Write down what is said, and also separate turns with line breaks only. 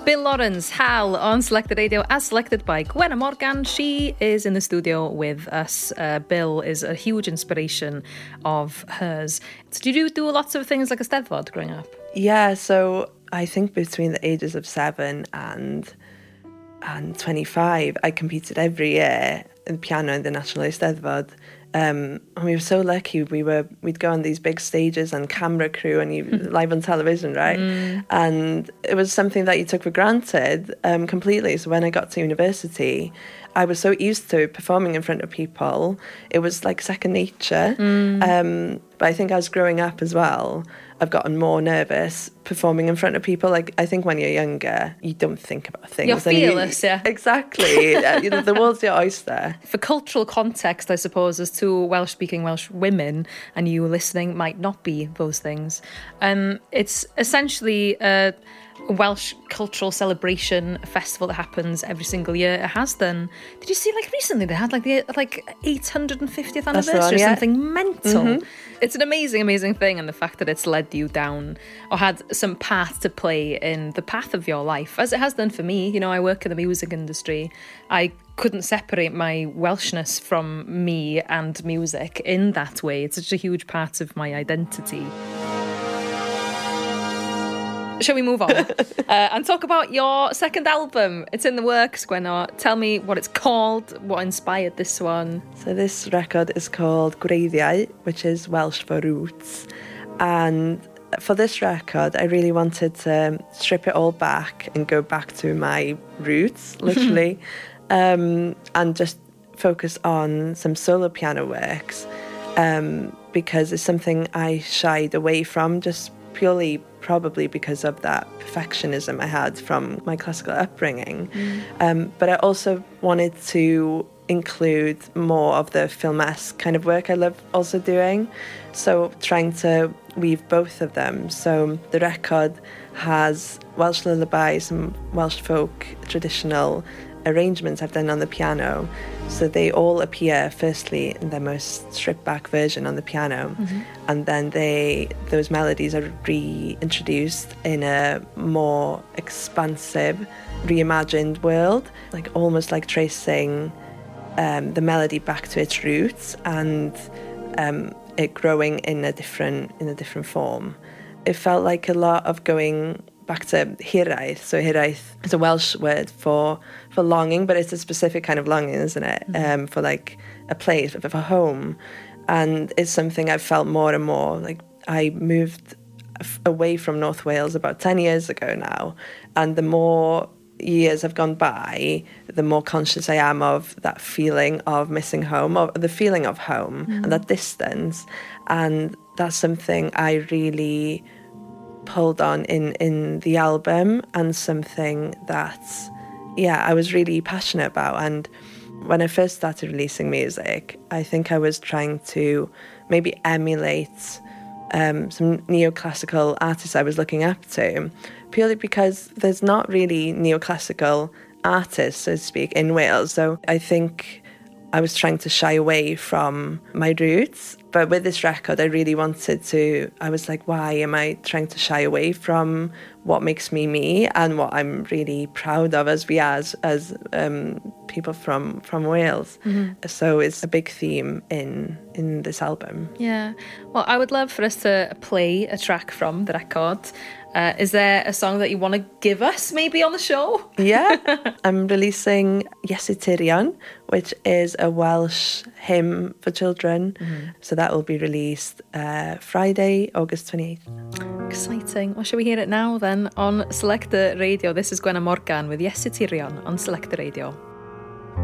Bill Lawrence, Hal, on Selected Radio, as selected by Gwenna Morgan. She is in the studio with us. Bill is a huge inspiration of hers. Did you do lots of things like a Eisteddfod growing up?
Yeah, so I think between the ages of 7 and 25, I competed every year in piano in the National Eisteddfod. And we were so lucky. We'd go on these big stages and camera crew and live on television, right? And it was something that you took for granted completely. So when I got to university, I was so used to performing in front of people. It was like second nature. But I think as growing up as well, I've gotten more nervous performing in front of people. Like, I think when you're younger, you don't think about things.
You're fearless, yeah.
Exactly. The world's your oyster.
For cultural context, I suppose, as two Welsh-speaking Welsh women, and you listening might not be those things. It's essentially a Welsh cultural celebration, a festival that happens every single year. It has done. Did you see, like, recently they had like the 850th anniversary or something mental. It's an amazing thing, and the fact that it's led you down or had some path to play in the path of your life, as it has done for me. You know, I work in the music industry. I couldn't separate my Welshness from me and music in that way. It's such a huge part of my identity. Shall we move on and talk about your second album? It's in the works, Gwenna. Tell me what it's called, what inspired this one.
So this record is called Gwreiddiau, which is Welsh for roots. And for this record, I really wanted to strip it all back and go back to my roots, literally, and just focus on some solo piano works, because it's something I shied away from, just purely probably because of that perfectionism I had from my classical upbringing. But I also wanted to include more of the filmesque kind of work I love also doing. So trying to weave both of them. So the record has Welsh lullabies and Welsh folk traditional arrangements I've done on the piano. So they all appear firstly in their most stripped back version on the piano, and then those melodies are reintroduced in a more expansive, reimagined world, like almost like tracing the melody back to its roots and it growing in a different form. It felt like a lot of going back to hiraeth. So hiraeth is a Welsh word for longing, but it's a specific kind of longing, isn't it? For like a place, for home. And it's something I've felt more and more. Like, I moved away from North Wales about 10 years ago now, and the more years have gone by, the more conscious I am of that feeling of missing home, of the feeling of home and that distance. And that's something I really pulled on in the album, and something that I was really passionate about. And when I first started releasing music, I think I was trying to maybe emulate some neoclassical artists I was looking up to, purely because there's not really neoclassical artists, so to speak, in Wales. So I think I was trying to shy away from my roots. But with this record, I really wanted to, I was like, why am I trying to shy away from what makes me me and what I'm really proud of as people from Wales. So it's a big theme in this album.
Yeah. Well, I would love for us to play a track from the record. Is there a song that you want to give us maybe on the show?
Yeah. I'm releasing Iesitirion, which is a Welsh hymn for children. So that will be released Friday, August 28th.
Exciting. Well, shall we hear it now then on Selected Radio? This is Gwenna Morgan with Iesitirion on Selected Radio.